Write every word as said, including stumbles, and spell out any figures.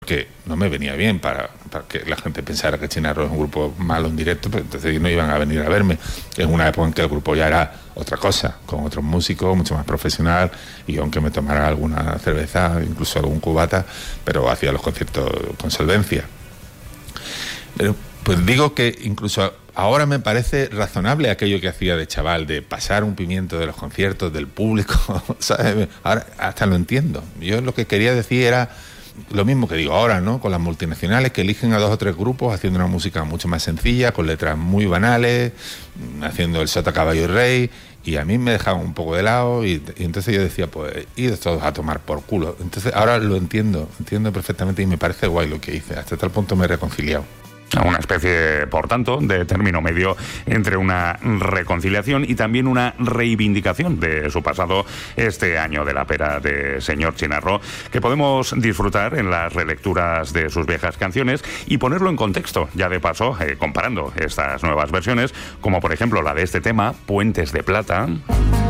porque no me venía bien para, para que la gente pensara que Chinarro es un grupo malo en directo, pues entonces no iban a venir a verme. En una época en que el grupo ya era otra cosa, con otros músicos, mucho más profesional, y aunque me tomara alguna cerveza, incluso algún cubata, pero hacía los conciertos con solvencia. Pero pues digo que incluso ahora me parece razonable aquello que hacía de chaval, de pasar un pimiento de los conciertos, del público, ¿sabes? Ahora hasta lo entiendo. Yo lo que quería decir era lo mismo que digo ahora, ¿no? Con las multinacionales que eligen a dos o tres grupos haciendo una música mucho más sencilla, con letras muy banales, haciendo el sota, caballo y rey, y a mí me dejaban un poco de lado, y, y entonces yo decía, pues, id todos a tomar por culo. Entonces ahora lo entiendo, entiendo perfectamente, y me parece guay lo que hice. Hasta tal punto me he reconciliado. Una especie, por tanto, de término medio entre una reconciliación y también una reivindicación de su pasado este año de la pera de señor Chinarro, que podemos disfrutar en las relecturas de sus viejas canciones y ponerlo en contexto, ya de paso, eh, comparando estas nuevas versiones, como por ejemplo la de este tema, Puentes de Plata.